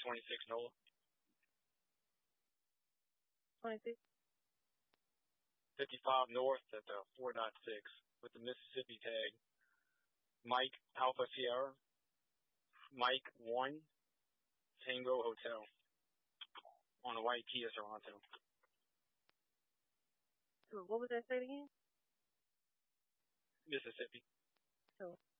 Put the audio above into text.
26 NOLA. 26. 55 North at the 4.6 with the Mississippi tag. Mike Alpha Sierra. Mike 1 Tango Hotel on a white Kia Sorento. So what was that state again? Mississippi. So